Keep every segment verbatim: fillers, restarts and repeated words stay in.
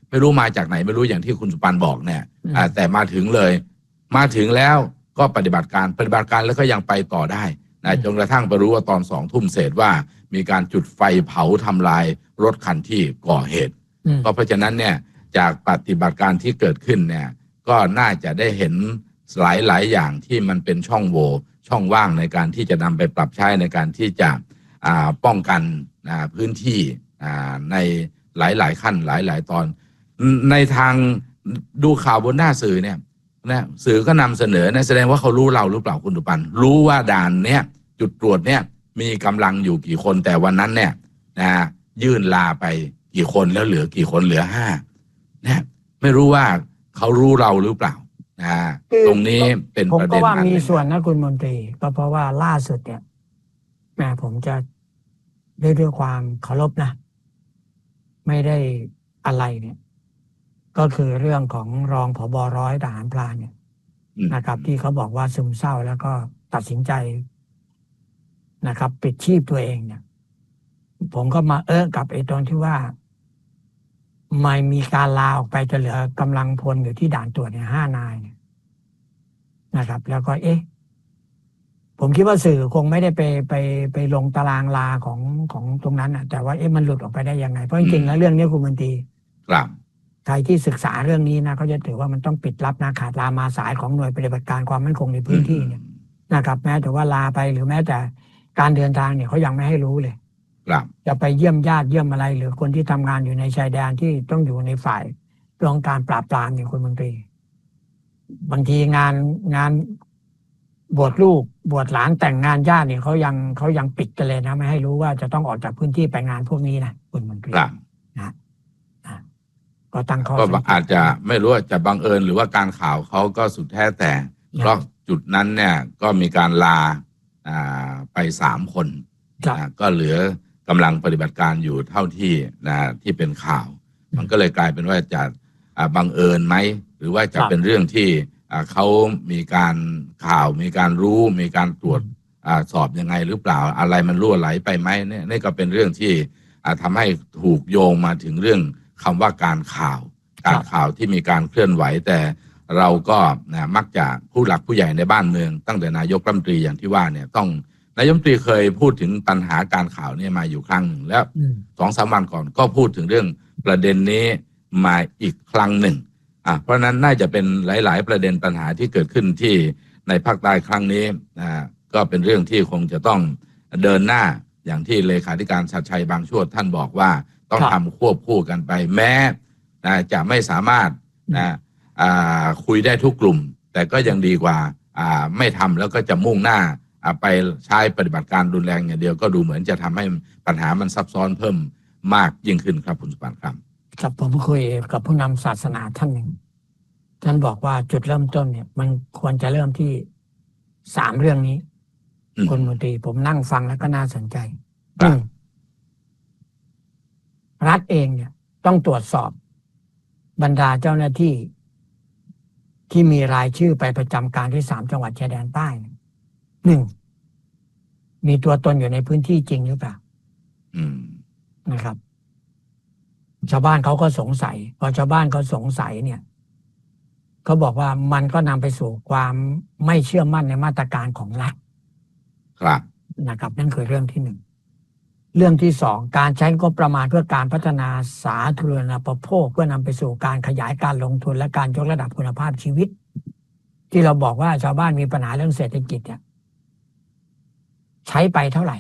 ไม่รู้มาจากไหนไม่รู้อย่างที่คุณสุปันบอกเนี่ยแต่มาถึงเลยมาถึงแล้วก็ปฏิบัติการปฏิบัติการแล้วก็ยังไปต่อได้นะจนกระทั่งไปรู้ว่าตอนสองทุ่มเศษว่ามีการจุดไฟเผาทำลายรถคันที่ก่อเหตุก็เพราะฉะนั้นเนี่ยจากปฏิบัติการที่เกิดขึ้นเนี่ยก็น่าจะได้เห็นหลายหลายอย่างที่มันเป็นช่องโหว่ช่องว่างในการที่จะนำไปปรับใช้ในการที่จะป้องกันพื้นที่ในหลายๆขั้นหลายๆตอนในทางดูข่าวบนหน้าสื่อเนี่ยนะสื่อก็นำเสนอนะแสดงว่าเขารู้เราหรือเปล่าคุณตุปันรู้ว่าด่านเนี้ยจุดตรวจเนี่ยมีกำลังอยู่กี่คนแต่วันนั้นเนี่ยนะยื่นลาไปกี่คนแล้วเหลือกี่คนเหลือห้าเนี่ยไม่รู้ว่าเขารู้เราหรือเปล่านะตรงนี้เป็นประเด็นผมก็ว่ามีส่วนนะคุณมนตรีก็เพราะว่าล่าสุดเนี่ยแม่ผมจะด้วยด้วยความเคารพนะไม่ได้อะไรเนี่ยก็คือเรื่องของรองผบ.ร้อยทหารพรานเนี่ยนะครับที่เขาบอกว่าซึมเศร้าแล้วก็ตัดสินใจนะครับปิดชีพตัวเองเนี่ยผมก็มาเออกับไอ้ตรงที่ว่าไม่มีการลาออกไปจะเหลือกำลังพลอยู่ที่ด่านตรวจเนี่ยห้านายเนี่ยนะครับแล้วก็เอ๊ะผมคิดว่าสื่อคงไม่ได้ไปไปไปลงตารางลาของของตรงนั้นอ่ะแต่ว่าเอ๊ะมันหลุดออกไปได้ยังไงเพราะจริงๆแล้วเรื่องนี้คุณมนตรีครับใครที่ศึกษาเรื่องนี้นะเขาจะถือว่ามันต้องปิดลับนะขาดลามาสายของหน่วยปฏิบัติการความมั่นคงในพื้นที่เนี่ยนะครับแม้แต่ว่าลาไปหรือแม้แต่การเดินทางเนี่ยเขายังไม่ให้รู้เลยจะไปเยี่ยมญาติเยี่ยมอะไรหรือคนที่ทำงานอยู่ในชายแดนที่ต้องอยู่ในฝ่ายเรื่องการปราบปรามอย่างคุณมนตรีบางทีงานงานบวชลูกบวชหลานแต่งงานญาติเนี่ยเขายังเขายังปิดกันเลยนะไม่ให้รู้ว่าจะต้องออกจากพื้นที่ไปงานพวกนี้นะคุณมนตรีนะก็ตั้งข้อก็อาจจะไม่รู้ว่าจะบังเอิญหรือว่าการข่าวเขาก็สุดแท้แต่เพราะจุดนั้นเนี่ยก็มีการลาไปสามคนก็เหลือกำลังปฏิบัติการอยู่เท่าที่นะที่เป็นข่าวมันก็เลยกลายเป็นว่าจะบังเอิญไหมหรือว่าจะเป็นเรื่องที่เขามีการข่าวมีการรู้มีการตรวจสอบยังไงหรือเปล่าอะไรมันรั่วไหลไปไหมเนี่ยนี่ก็เป็นเรื่องที่ทำให้ถูกโยงมาถึงเรื่องคำว่าการข่าวการข่าวที่มีการเคลื่อนไหวแต่เราก็นะมักจะผู้หลักผู้ใหญ่ในบ้านเมืองตั้งแต่นายกรัฐมนตรีอย่างที่ว่าเนี่ยต้องนายกรัฐมนตรีเคยพูดถึงปัญหาการข่าวเนี่ยมาอยู่ครั้งหนึ่งแล้วสองสามวันก่อนก็พูดถึงเรื่องประเด็นนี้มาอีกครั้งหนึ่งอ่ะเพราะนั้นน่าจะเป็นหลายๆประเด็นปัญหาที่เกิดขึ้นที่ในภาคใต้ครั้งนี้นะก็เป็นเรื่องที่คงจะต้องเดินหน้าอย่างที่เลขาธิการชัดชัยบางช่วงท่านบอกว่าต้องทำควบคู่กันไปแม้นะจะไม่สามารถนะคุยได้ทุกกลุ่มแต่ก็ยังดีกว่าไม่ทำแล้วก็จะมุ่งหน้าไปใช้ปฏิบัติการรุนแรงอย่างเดียวก็ดูเหมือนจะทำให้ปัญหามันซับซ้อนเพิ่มมากยิ่งขึ้นครับคุณสุปันครับครับผมคุยกับผู้นำศาสนาท่านหนึ่งท่านบอกว่าจุดเริ่มต้นเนี่ยมันควรจะเริ่มที่สามเรื่องนี้คุณมนตรีผมนั่งฟังแล้วก็น่าสนใจรัฐเองเนี่ยต้องตรวจสอบบรรดาเจ้าหน้าที่ที่มีรายชื่อไปประจำการที่สามจังหวัดชายแดนใต้หนึ่งมีตัวตนอยู่ในพื้นที่จริงหรือเปล่านะครับชาวบ้านเขาก็สงสัยพอชาวบ้านเขาสงสัยเนี่ยเขาบอกว่ามันก็นำไปสู่ความไม่เชื่อมั่นในมาตรการของรัฐครับนะครับนั่นคือเรื่องที่หนึ่งเรื่องที่สองการใช้งบประมาณเพื่อการพัฒนาสาธารณูปโภคเพื่อนำไปสู่การขยายการลงทุนและการยกระดับคุณภาพชีวิตที่เราบอกว่าชาวบ้านมีปัญหาเรื่องเศรษฐกิจเนี่ยใช้ไปเท่าไหร่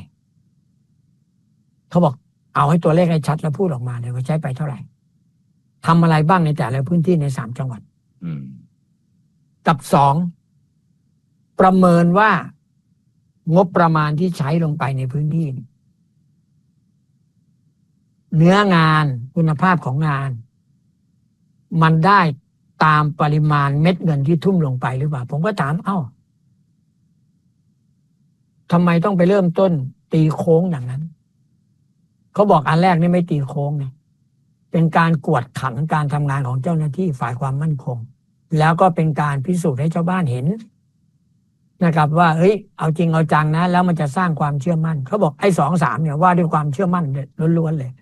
เขาบอกเอาให้ตัวเลขให้ชัดแล้วพูดออกมาเลยว่าใช้ไปเท่าไหร่ทำอะไรบ้างในแต่ละพื้นที่ในสามจังหวัดกับสองประเมินว่างบประมาณที่ใช้ลงไปในพื้นที่เนื้องานคุณภาพของงานมันได้ตามปริมาณเม็ดเงินที่ทุ่มลงไปหรือเปล่าผมก็ถามเอ้าทำไมต้องไปเริ่มต้นตีโค้งอย่างนั้นเขาบอกอันแรกนี่ไม่ตีโค้งเนี่ยเป็นการกวดขันการทำงานของเจ้าหน้าที่ฝ่ายความมั่นคงแล้วก็เป็นการพิสูจน์ให้ชาวบ้านเห็นนะครับว่าเฮ้ยเอาจริงเอาจังนะแล้วมันจะสร้างความเชื่อมั่นเขาบอกไอ้สองสามเนี่ยว่าด้วยความเชื่อมั่นล้วนๆเลย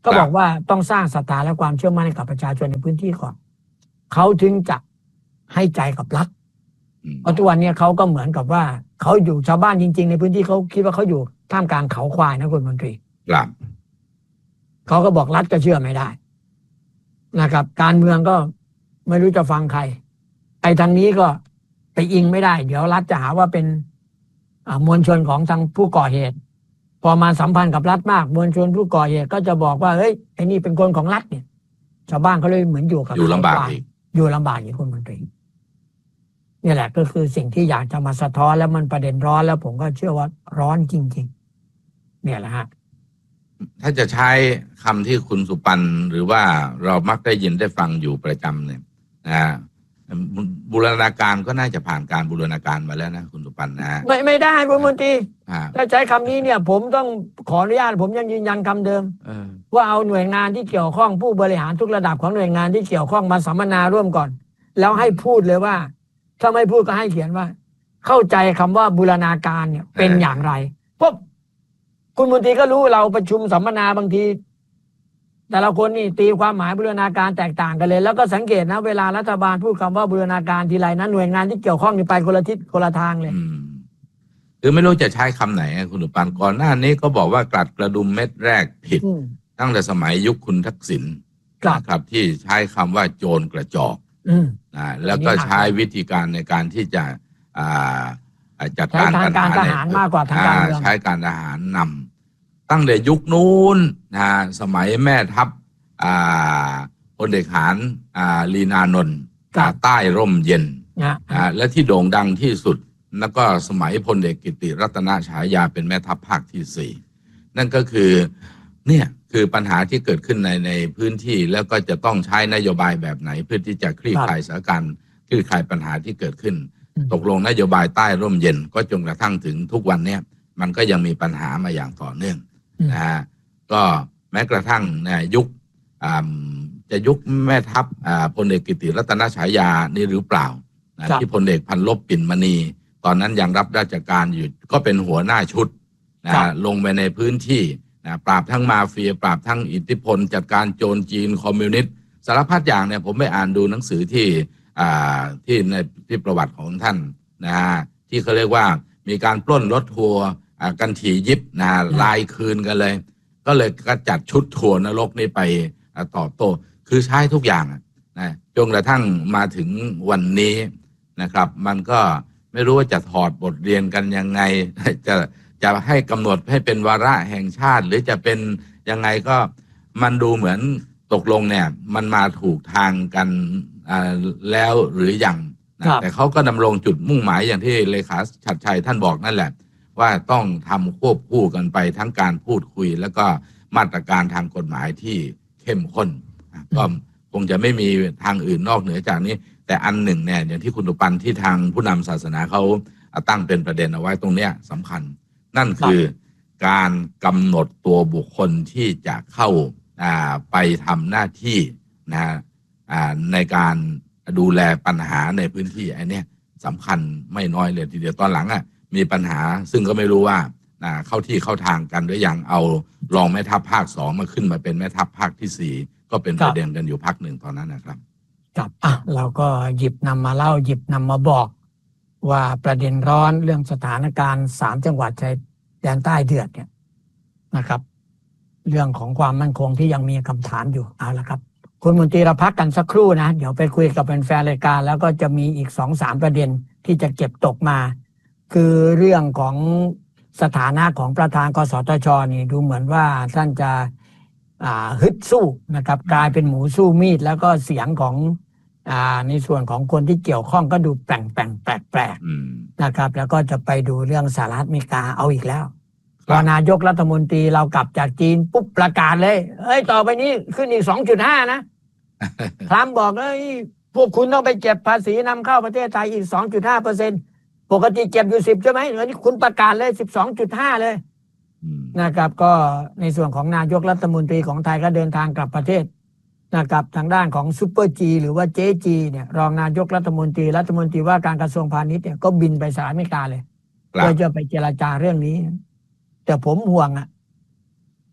ก็บอกว่าต้องสร้างศรัทธาและความเชื่อมั่นให้กับประชาชนในพื้นที่ก่อนเขาถึงจะให้ใจกับรัฐเพราะทุกวันนี้เขาก็เหมือนกับว่าเขาอยู่ชาวบ้านจริงๆในพื้นที่เขาคิดว่าเขาอยู่ท่ามกลางเขาควายนะคุณมนตรีครับเขาก็บอกรัฐก็เชื่อไม่ได้นะครับการเมืองก็ไม่รู้จะฟังใครไอ้ทางนี้ก็ไปอิงไม่ได้เดี๋ยวรัฐจะหาว่าเป็นมวลชนของทางผู้ก่อเหตุพอมาสัมพันธ์กับรัฐมากมวลชนผู้ก่อเหตุก็จะบอกว่าเฮ้ยไอ้นี่เป็นคนของรัฐเนี่ยชาวบ้านเขาเลยเหมือนอยู่กับอยู่ลำบากอีกอยู่ลำบากอย่างคุณมนตรีนี่แหละก็คือสิ่งที่อยากจะมาสะท้อนแล้วมันประเด็นร้อนแล้วผมก็เชื่อว่าร้อนจริงๆเนี่ยแหละฮะถ้าจะใช้คำที่คุณสุปันหรือว่าเรามักได้ยินได้ฟังอยู่ประจำเนี่ยนะบูรณาการก็น่าจะผ่านการบูรณาการมาแล้วนะคุณสุปันนะไม่ไม่ได้คุณมนตรีถ้าใช้คำนี้เนี่ยผมต้องขออนุญาตผมยังยืนยันคำเดิมว่าเอาหน่วยงานที่เกี่ยวข้องผู้บริหารทุกระดับของหน่วยงานที่เกี่ยวข้องมาสัมมนาร่วมก่อนแล้วให้พูดเลยว่าถ้าไม่พูดก็ให้เขียนว่าเข้าใจคำว่าบูรณาการเนี่ยเป็นอย่างไรเพราะคุณมนตรีก็รู้เราประชุมสัมมนาบางทีแต่ละคนนี่ตีความหมายบูรณาการแตกต่างกันเลยแล้วก็สังเกตนะเวลารัฐบาลพูดคำว่าบูรณาการทีไรนะหน่วยงานที่เกี่ยวข้องนี่ไปคนละทิศคนละทางเลยคือไม่รู้จะใช้คำไหนคุณสุปันก่อนหน้านี้ก็บอกว่ากลัดกระดุมเม็ดแรกผิดตั้งแต่สมัยยุคคุณทักษิณนะครับที่ใช้คำว่าโจรกระจอกนะแล้วก็ใช้วิธีการในการที่จะจัดการปัญหาในมากกว่าทางการเมืองใช้การทหารนำตั้งแต่ยุคนู้นนะสมัยแม่ทัพพลเอกหารลีนานนท์ใต้ร่มเย็นและที่โด่งดังที่สุดแล้วก็สมัยพลเอกกิติรัตนฉายาเป็นแม่ทัพภาคที่สี่นั่นก็คือเนี่ยคือปัญหาที่เกิดขึ้นในในพื้นที่แล้วก็จะต้องใช้นโยบายแบบไหนเพื่อที่จะคลี่คลายสถานการณ์คลี่คลายปัญหาที่เกิดขึ้นตกลงนโยบายใต้ร่มเย็นก็จนกระทั่งถึงทุกวันนี้มันก็ยังมีปัญหามาอย่างต่อเนื่องนะฮะก็แม้กระทั่งในยุคจะยุคแม่ทัพพลเอกกิติรัตนฉายานี่หรือเปล่านะที่พลเอกพันลบปิ่นมณีตอนนั้นยังรับราชการอยู่ก็เป็นหัวหน้าชุดนะลงไปในพื้นที่นะปราบทั้งมาเฟียปราบทั้งอิทธิพลจัดการโจรจีนคอมมิวนิสต์สารพัดอย่างเนี่ยผมไปอ่านดูหนังสือที่ที่ในที่ประวัติของท่านนะฮะที่เขาเรียกว่ามีการปล้นรถทัวร์กันถี่ยิบนะลายคืนกันเลยก็เลยก็จัดชุดทัวร์นรกนี่ไปตอบโต้คือใช้ทุกอย่างนะจนกระทั่งมาถึงวันนี้นะครับมันก็ไม่รู้ว่าจะถอดบทเรียนกันยังไงจะจะให้กำหนดให้เป็นวาระแห่งชาติหรือจะเป็นยังไงก็มันดูเหมือนตกลงเนี่ยมันมาถูกทางกันแล้วหรือยังนะแต่เขาก็ดำรงจุดมุ่งหมายอย่างที่เลขาชัดชัยท่านบอกนั่นแหละว่าต้องทำควบคู่กันไปทั้งการพูดคุยแล้วก็มาตรการทางกฎหมายที่เข้มข้นก็คงจะไม่มีทางอื่นนอกเหนือจากนี้แต่อันหนึ่งเนี่ยอย่างที่คุณตุปันที่ทางผู้นำศาสนาเขาตั้งเป็นประเด็นเอาไว้ตรงเนี้ยสำคัญนั่นคือการกำหนดตัวบุคคลที่จะเข้าไปทำหน้าที่นะในการดูแลปัญหาในพื้นที่ไอ้นี่สำคัญไม่น้อยเลยทีเดียวตอนหลังอ่ะมีปัญหาซึ่งก็ไม่รู้ว่าเข้าที่เข้าทางกันหรือยังเอารองแม่ทัพภาคสองมาขึ้นมาเป็นแม่ทัพภาคที่สี่ก็เป็นประเด็นกันอยู่พักหนึ่งตอนนั้นนะครับครับอ่ะเราก็หยิบนำมาเล่าหยิบนำมาบอกว่าประเด็นร้อนเรื่องสถานการณ์สามจังหวัดชายแดนใต้เดือดเนี่ยนะครับเรื่องของความมั่นคงที่ยังมีคำถามอยู่เอาละครับคุณมนตรีเราพักกันสักครู่นะเดี๋ยวไปคุยกับแฟนรายการแล้วก็จะมีอีกสองสามประเด็นที่จะเก็บตกมาคือเรื่องของสถานะของประธานกสทช.นี่ดูเหมือนว่าท่านจะอ่าฮึดสู้นะครับกลายเป็นหมูสู้มีดแล้วก็เสียงของอ่าในส่วนของคนที่เกี่ยวข้องก็ดูแปลงแปลงแปลกแปลกนะครับแล้วก็จะไปดูเรื่องสหรัฐอเมริกาเอาอีกแล้วพอนายกรัฐมนตรีเรากลับจากจีนปุ๊บประกาศเลยเอ้ยต่อไปนี้ขึ้นอีก สองจุดห้า นะทรัมป์บอกเอ้ยพวกคุณต้องไปเก็บภาษีนำเข้าประเทศไทยอีก สองจุดห้าเปอร์เซ็นต์ ปกติเก็บอยู่สิบใช่ไหมเดี๋ยวนี้คุณประกาศเลย สิบสองจุดห้า เลยนะครับก็ในส่วนของนายกรัฐมนตรีของไทยก็เดินทางกลับประเทศนะครับทางด้านของซุปเปอร์จีหรือว่าเจจีเนี่ยรองนายกรัฐมนตรีรัฐมนตรีว่าการกระทรวงพาณิชย์เนี่ยก็บินไปสหรัฐอเมริกาเลยเพื่อจะไปเจรจาเรื่องนี้แต่ผมห่วงอ่ะ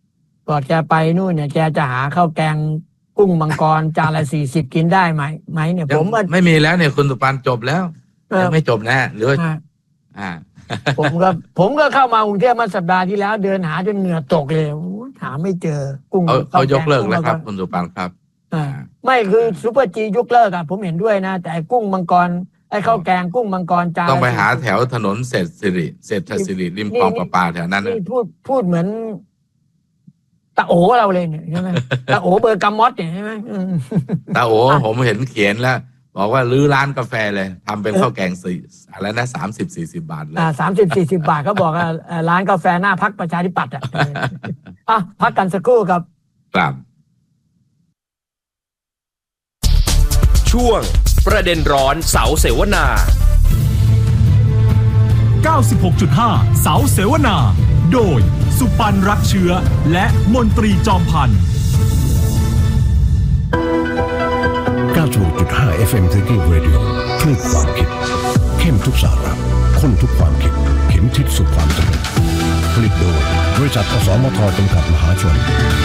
ก่อนแกไปนู่นเนี่ยแกจะหาข้าวแกงกุ้งมังกรจานละสี่สิบกินได้ไหมไหมเนี่ยผมว่าไม่มีแล้วเนี่ยคุณสุปันจบแล้วยังไม่จบนะหรือว่าอ่าผมก็ผมก็เข้ามากรุงเทพมาสัปดาห์ที่แล้วเดินหาจนเหงื่อตกเลยหาไม่เจอกุ้งเขายกเลิกแล้วครับคุณสุปันครับไม่คือซุปเปอร์จียกเลิกอะผมเห็นด้วยนะแต่กุ้งมังกรไอ้ข้าวแกงกุ้งมังกรจานต้องไปหาแถวถนนเศรษฐศิริเศรษฐศิริริมคลองประปาแถวนั้นนี่พูดพูดเหมือนตาโอเราเลยเนี่ยใช่ไหมตาโอเบอร์กามอสเนี่ยใช่ไหมตาโอผมเห็นเขียนแล้วบอกว่ารื้อร้านกาแฟเลยทำเป็นข้าวแกงสี่อะไรนะสามสิบสี่สิบบาทเลยอ่าสามสิบสี่สิบบาทเขาบอกว่าร้านกาแฟหน้าพักประชาธิปัตย์อ่ะอ่ะพักกันสักครู่ครับครับช่วงประเด็นร้อนเสาเสวนาเก้าสิบหกจุดห้า เสาเสวนาโดยสุปันรักเชื้อและมนตรีจอมพันธ์เก้าสิบหกจุดห้า เอฟ เอ็ม Thinking Radio คลื่นความคิดเข้มทุกสาระข้นทุกความคิดเข็มทิศสู่ความสำเร็จผลิตโดยบริษัทอสมทจำกัดมหาชน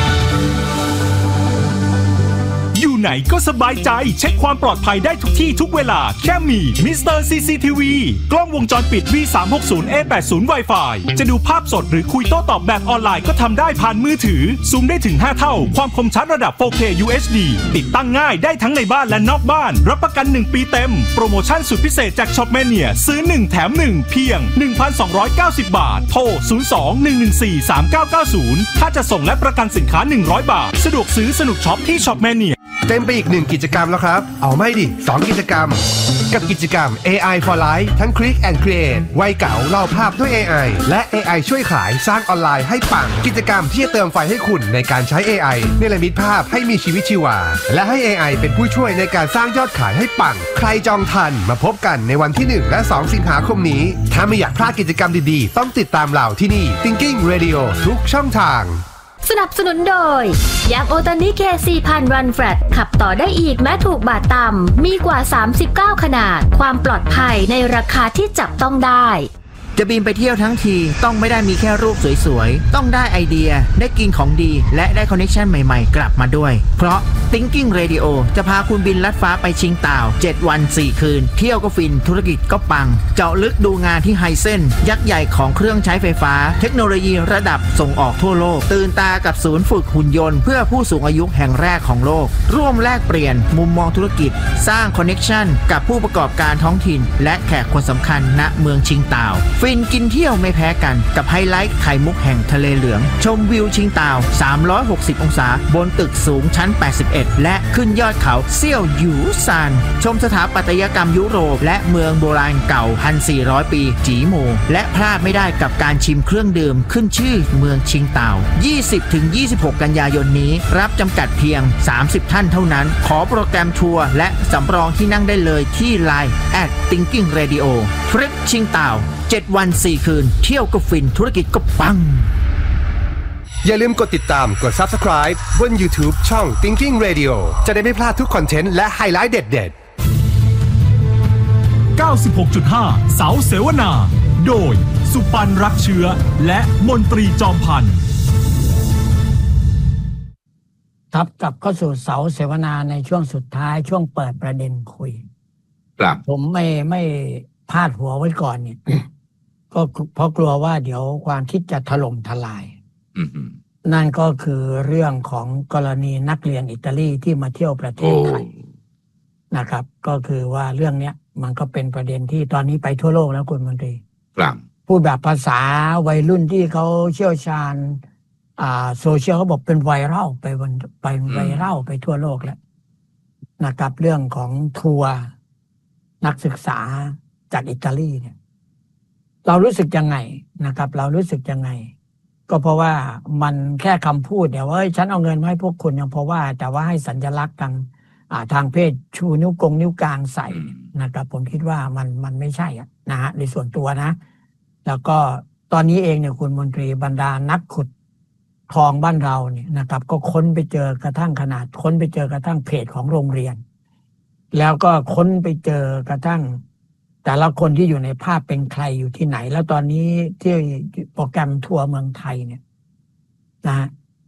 อยู่ไหนก็สบายใจเช็คความปลอดภัยได้ทุกที่ทุกเวลาแค่มี มิสเตอร์ ซี ซี ที วี กล้องวงจรปิด วี สามหกศูนย์ เอ แปดสิบ Wi-Fi จะดูภาพสดหรือคุยโต้ตอบแบบออนไลน์ก็ทำได้ผ่านมือถือซูมได้ถึงห้าเท่าความคมชัดระดับ โฟร์เค ยู เอช ดี ติดตั้งง่ายได้ทั้งในบ้านและนอกบ้านรับประกันหนึ่งปีเต็มโปรโมชั่นสุดพิเศษจากช็อปแมเนียซื้อหนึ่งแถมหนึ่งเพียง หนึ่งพันสองร้อยเก้าสิบ บาทโทรศูนย์ สอง หนึ่ง หนึ่ง สี่ สาม เก้า เก้า ศูนย์ถ้าจะส่งและประกันสินค้าหนึ่งร้อยบาทสะดวกซื้อสนุกช็อปที่ช็อปแมเนียเต็มไปอีกหนึ่งกิจกรรมแล้วครับเอาไม่ดิสองกิจกรรมกับกิจกรรม เอ ไอ for Life ทั้ง Click and Create วัยเก่าเล่าภาพด้วย เอ ไอ และ เอ ไอ ช่วยขายสร้างออนไลน์ให้ปังกิจกรรมที่จะเติมไฟให้คุณในการใช้ เอ ไอ เนรมิตภาพให้มีชีวิตชีวาและให้ เอ ไอ เป็นผู้ช่วยในการสร้างยอดขายให้ปังใครจองทันมาพบกันในวันที่หนึ่งและสองสิงหาคมนี้ถ้าไม่อยากพลาดกิจกรรมดีๆต้องติดตามเราที่นี่ Thinking Radio ทุกช่องทางสนับสนุนโดยยางโอตานิเค สี่พัน Run Flat ขับต่อได้อีกแม้ถูกบาทต่ำมีกว่าสามสิบเก้าขนาดความปลอดภัยในราคาที่จับต้องได้จะบินไปเที่ยวทั้งทีต้องไม่ได้มีแค่รูปสวยๆต้องได้ไอเดียได้กินของดีและได้คอนเนคชั่นใหม่ๆกลับมาด้วยเพราะ Thinking Radio จะพาคุณบินลัดฟ้าไปชิงต่าวเจ็ดวันสี่คืนเที่ยวก็ฟินธุรกิจก็ปังเจาะลึกดูงานที่ไฮเซ็นยักษ์ใหญ่ของเครื่องใช้ไฟฟ้าเทคโนโลยีระดับส่งออกทั่วโลกตื่นตากับศูนย์ฝึกหุ่นยนต์เพื่อผู้สูงอายุแห่งแรกของโลกร่วมแลกเปลี่ยนมุมมองธุรกิจสร้างคอนเนคชั่นกับผู้ประกอบการท้องถิ่นและแขกคนสำคัญณเมืองชิงต่าวฟินกินเที่ยวไม่แพ้กันกับไฮไลท์ไข่มุกแห่งทะเลเหลืองชมวิวชิงต่าวสามร้อยหกสิบองศาบนตึกสูงชั้นแปดสิบเอ็ดและขึ้นยอดเขาเซี่ยวหยูซานชมสถาปัตยกรรมยุโรปและเมืองโบราณเก่า หนึ่งพันสี่ร้อย ปีจีโมและพลาดไม่ได้กับการชิมเครื่องดื่มขึ้นชื่อเมืองชิงต่าว ยี่สิบถึงยี่สิบหก กันยายนนี้รับจำกัดเพียงสามสิบท่านเท่านั้นขอโปรแกรมทัวร์และสำรองที่นั่งได้เลยที่ ไลน์ แอท Thinking Radio ทริปชิงต่าวเจ็ดวันสี่คืนเที่ยวก็ฟินธุรกิจก็ปังอย่าลืมกดติดตามกด Subscribe บน YouTube ช่อง Thinking Radio จะได้ไม่พลาดทุกคอนเทนต์และไฮไลท์เด็ดๆ เก้าสิบหกจุดห้า เสาเสวนาโดยสุปันรักเชื้อและมนตรีจอมพันธ์ครับกลับเข้าสู่เสาเสวนาในช่วงสุดท้ายช่วงเปิดประเด็นคุยครับผมไม่ไม่พาดหัวไว้ก่อนเนี่ย ก็เพราะกลัวว่าเดี๋ยวความคิดจะถล่มทลายนั่นก็คือเรื่องของกรณีนักเรียนอิตาลีที่มาเที่ยวประเทศไทยนะครับก็คือว่าเรื่องเนี้ยมันก็เป็นประเด็นที่ตอนนี้ไปทั่วโลกแล้วคุณมนตรีครับพูดแบบภาษาวัยรุ่นที่เขาเชี่ยวชาญอ่าโซเชียลเขาบอกเป็นไวรัลไปบนไปไวรัลไปทั่วโลกแล้วนะครับเรื่องของทัวร์นักศึกษาจากอิตาลีเนี่ยเรารู้สึกยังไงนะครับเรารู้สึกยังไงก็เพราะว่ามันแค่คำพูดเดี๋ยวว่าฉันเอาเงินมาให้พวกคุณยังเพราะว่าแต่ว่าให้สัญลักษณ์ทางทางเพศชูนิ้วกงนิ้วกลางใส่นะครับผมคิดว่ามันมันไม่ใช่อะนะฮะในส่วนตัวนะแล้วก็ตอนนี้เองเนี่ยคุณมนตรีบรรดานักขุดทองบ้านเราเนี่ยนะครับก็ค้นไปเจอกระทั่งขนาดค้นไปเจอกระทั่งเพจของโรงเรียนแล้วก็ค้นไปเจอกระทั่งแต่ละคนที่อยู่ในภาพเป็นใครอยู่ที่ไหนแล้วตอนนี้ที่โปรแกรมทัวร์เมืองไทยเนี่ยนะ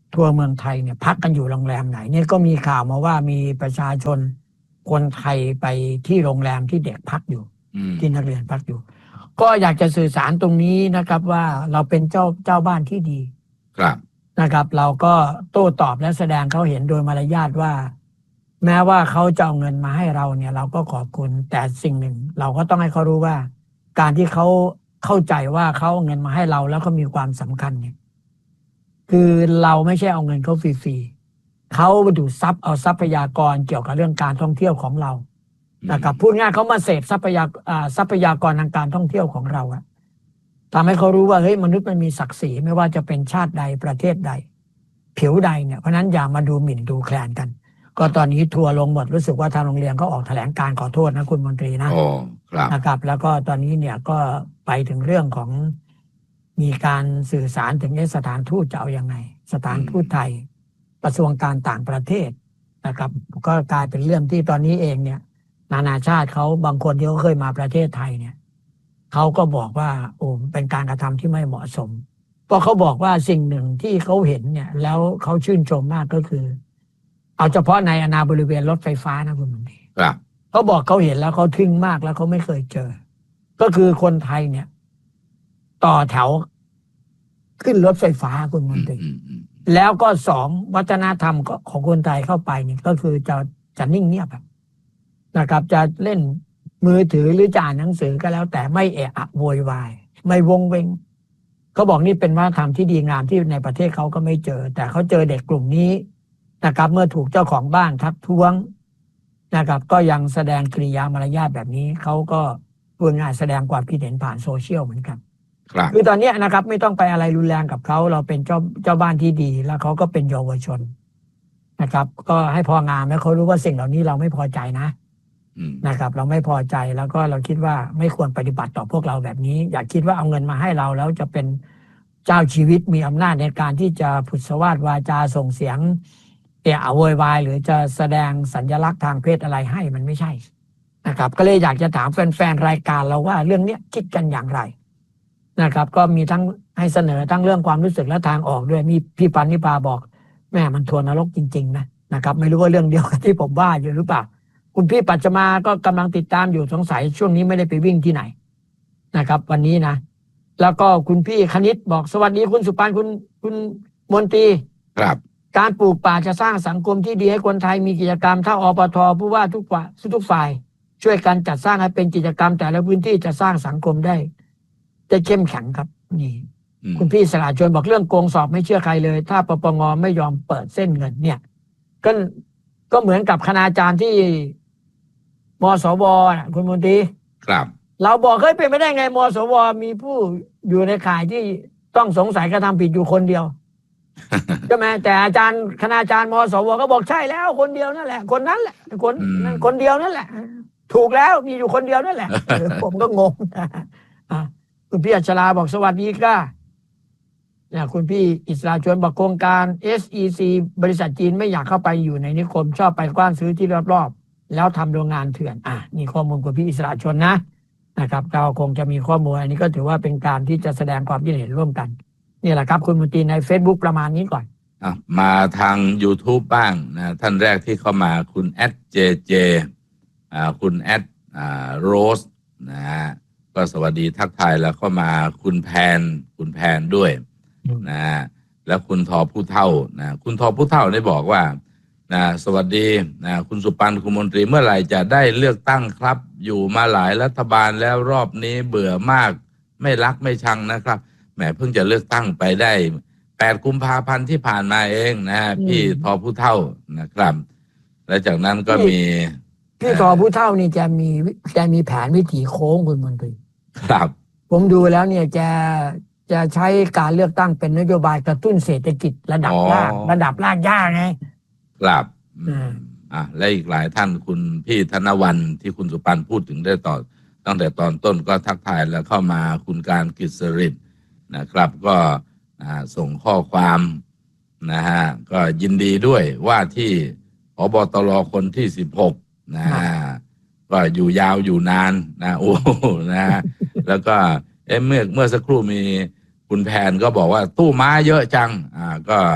ทัวร์เมืองไทยเนี่ยพักกันอยู่โรงแรมไหนเนี่ยก็มีข่าวมาว่ามีประชาชนคนไทยไปที่โรงแรมที่เด็กพักอยู่ที่นักเรียนพักอยู่ ก็อยากจะสื่อสารตรงนี้นะครับว่าเราเป็นเจ้าเจ้าบ้านที่ดีครับนะครับเราก็โต้ตอบและแสดงเขาเห็นโดยมารยาทว่าแม้ว่าเขาจะเอาเงินมาให้เราเนี่ยเราก็ขอบคุณแต่สิ่งหนึ่งเราก็ต้องให้เขารู้ว่าการที่เขาเข้าใจว่าเขาเอาเงินมาให้เราแล้วก็มีความสำคัญเนี่ยคือเราไม่ใช่เอาเงินเขาฟรีๆเขาดูดซับเอาทรัพยากรเกี่ยวกับเรื่องการท่องเที่ยวของเรานะครับพูดง่ายเขามาเสพทรัพยากรทรัพยากรทางการท่องเที่ยวของเราอะทำให้เขารู้ว่าเฮ้ยมนุษย์มันมีศักดิ์ศรีไม่ว่าจะเป็นชาติใดประเทศใดผิวใดเนี่ยเพราะนั้นอย่ามาดูหมิ่นดูแคลนกันก็ตอนนี้ทัวร์ลงหมดรู้สึกว่าทางโรงเรียนก็ออกแถลงการขอโทษนะคุณมนตรีนะนะครับแล้วก็ตอนนี้เนี่ยก็ไปถึงเรื่องของมีการสื่อสารถึงสถานทูตจะเอายังไงสถานทูตไทยกระทรวงการต่างประเทศนะครับก็กลายเป็นเรื่องที่ตอนนี้เองเนี่ยนานาชาติเขาบางคนที่เขาเคยมาประเทศไทยเนี่ยเขาก็บอกว่าโอ้เป็นการกระทำที่ไม่เหมาะสมเพราะเขาบอกว่าสิ่งหนึ่งที่เขาเห็นเนี่ยแล้วเขาชื่นชมมากก็คือเอาเฉพาะในอาณาบริเวณรถไฟฟ้านะคุณมนตรีเขาบอกเขาเห็นแล้วเขาทึ่งมากแล้วเขาไม่เคยเจอก็คือคนไทยเนี่ยต่อแถวขึ้นรถไฟฟ้าคุณมนตรีแล้วก็สองวัฒนธรรมของคนไทยเข้าไปนี่ก็คือจะจะนิ่งเงียบนะครับจะเล่นมือถือหรือจะอ่านหนังสือก็แล้วแต่ไม่เอะอะโวยวายไม่วงเวงเขาบอกนี่เป็นวัฒนธรรมที่ดีงามที่ในประเทศเขาก็ไม่เจอแต่เขาเจอเด็กกลุ่มนี้นะครับเมื่อถูกเจ้าของบ้านทักท้วงนะครับก็ยังแสดงกริยามารยาทแบบนี้เขาก็พูดง่ายแสดงความคิดเห็นผ่านโซเชียลเหมือนกันคือตอนนี้นะครับไม่ต้องไปอะไรรุนแรงกับเขาเราเป็นเจ้าเจ้าบ้านที่ดีแล้วเขาก็เป็นเยาวชนนะครับก็ให้พองามแล้วเขารู้ว่าสิ่งเหล่านี้เราไม่พอใจนะนะครับเราไม่พอใจแล้วก็เราคิดว่าไม่ควรปฏิบัติต่อพวกเราแบบนี้อย่าคิดว่าเอาเงินมาให้เราแล้วจะเป็นเจ้าชีวิตมีอำนาจในการที่จะผุดสวาทวาจาส่งเสียงเอะอะโวยวายหรือจะแสดงสัญลักษณ์ทางเพศอะไรให้มันไม่ใช่นะครับก็เลยอยากจะถามแฟนๆรายการเราว่าเรื่องนี้คิดกันอย่างไรนะครับก็มีทั้งให้เสนอทั้งเรื่องความรู้สึกและทางออกด้วยมีพี่ปันนิพาบอกแม่มันทวนนรกจริงๆนะนะครับไม่รู้ว่าเรื่องเดียวกับที่ผมว่าอยู่หรือเปล่าคุณพี่ปัจจมาก็กำลังติดตามอยู่สงสัยช่วงนี้ไม่ได้ไปวิ่งที่ไหนนะครับวันนี้นะแล้วก็คุณพี่คณิตบอกสวัสดีคุณสุปานคุณคุณมนตรีครับการปลูกป่าจะสร้างสังคมที่ดีให้คนไทยมีกิจกรรมถ้าอปทผู้ว่าทุกฝ่ายทุกฝ่ายช่วยกันจัดสร้างให้เป็นกิจกรรมแต่ละพื้นที่จะสร้างสังคมได้จะเข้มแข็งครับนี่คุณพี่สลาชวนบอกเรื่องโกงสอบไม่เชื่อใครเลยถ้าปปงไม่ยอมเปิดเส้นเงินเนี่ยก็ก็เหมือนกับคณาจารย์ที่มสวคุณมนตรีครับเราบอกเคยเป็นไม่ได้ไงมสวมีผู้อยู่ในข่ายที่ต้องสงสัยกระทำผิดอยู่คนเดียวใช่ไหมแต่อาจารย์คณาจารย์มสวก็บอกใช่แล้วคนเดียวนั่นแหละคนนั้นแหละคนนั้นคนเดียวนั่นแหละถูกแล้วมีอยู่คนเดียวนั่นแหละผมก็งงคุณพี่อัชราบอกสวัสดีค่ะเนี่ยคุณพี่อิสราชวนบอกโครงการ เอส อี ซี บริษัทจีนไม่อยากเข้าไปอยู่ในนิคมชอบไปกว้านซื้อที่รอบๆแล้วทำโรงงานเถื่อนอ่ะนี่ข้อมูลคุณพี่อิสราชนนะนะครับเราคงจะมีข้อมูลอันนี้ก็ถือว่าเป็นการที่จะแสดงความคิดเห็นร่วมกันนี่แหละครับคุณมนตรีใน Facebook ประมาณนี้ก่อนอ่ะมาทาง YouTube บ้างนะท่านแรกที่เข้ามาคุณแอดเจเจอ่าคุณแอดอ่าโรสนะฮะก็สวัสดีทักทายแล้วก็มาคุณแพนคุณแพนด้วยนะแล้วคุณทอผู้เฒ่านะคุณทอผู้เฒ่าได้บอกว่านะสวัสดีนะคุณสุปันคุณมนตรีเมื่อไหร่จะได้เลือกตั้งครับอยู่มาหลายรัฐบาลแล้วรอบนี้เบื่อมากไม่รักไม่ชังนะครับแหมเพิ่งจะเลือกตั้งไปได้แปดกุมภาพันธ์ที่ผ่านมาเองนะพี่ทอผู้เฒ่านะครับและจากนั้นก็มีพี่ทอผู้เฒ่านี่จะมีจะมีแผนวิถีโค้งคุณมนตรีครับผมดูแล้วเนี่ยจะจะใช้การเลือกตั้งเป็นนโยบายกระตุ้นเศรษฐกิจระดับรากระดับรากหญ้าไงครับอ่าและอีกหลายท่านคุณพี่ธนวันที่คุณสุปันพูดถึงได้ต่อตั้งแต่ตอนต้นก็ทักทายแล้วเข้ามาคุณการกฤษริศนะครับก็ส่งข้อความนะฮะก็ยินดีด้วยว่าที่ผบตรคนที่สิบหกนะฮะก็อยู่ยาวอยู่นานนะโอ้นะฮะแล้วก็เอ๊ะเมื่อเมื่อสักครู่มีคุณแพนก็บอกว่าตู้ม้าเยอะจังอ่าก็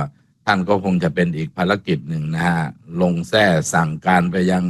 ท่านก็คงจะเป็นอีกภารกิจหนึ่งนะฮะลงแท้สั่งการไปยัง